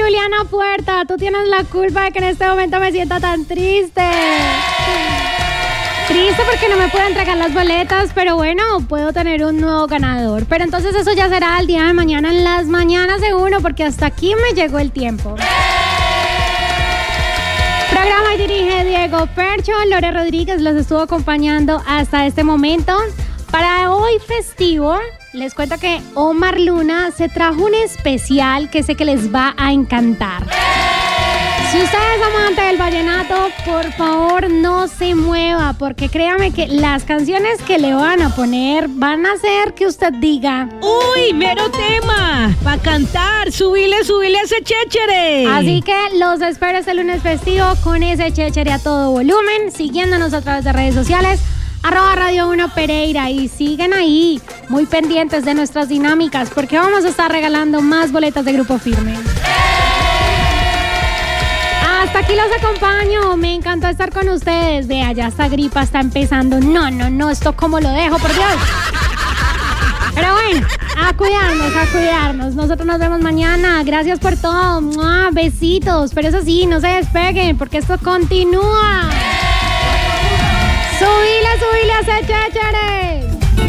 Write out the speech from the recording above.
Juliana Puerta, tú tienes la culpa de que en este momento me sienta tan triste. Triste porque no me puedo entregar las boletas, pero bueno, puedo tener un nuevo ganador. Pero entonces eso ya será el día de mañana en las mañanas seguro, porque hasta aquí me llegó el tiempo. Programa y dirige Diego Percho. Lore Rodríguez los estuvo acompañando hasta este momento. Para hoy festivo, les cuento que Omar Luna se trajo un especial que sé que les va a encantar. Si usted es amante del vallenato, por favor no se mueva, porque créame que las canciones que le van a poner van a hacer que usted diga: ¡Uy, mero tema! ¡Pa' cantar! ¡Súbile ese chéchere! Así que los espero este lunes festivo con ese chéchere a todo volumen, siguiéndonos a través de redes sociales, @Radio 1 Pereira, y siguen ahí muy pendientes de nuestras dinámicas, porque vamos a estar regalando más boletas de Grupo Firme. Hasta aquí los acompaño, me encantó estar con ustedes. Vea, ya esta gripa está empezando. No, esto cómo lo dejo, por Dios. Pero bueno, a cuidarnos. Nosotros nos vemos mañana. Gracias por todo. ¡Mua! Besitos. Pero eso sí, no se despeguen, porque esto continúa. Subile a ese chéchere.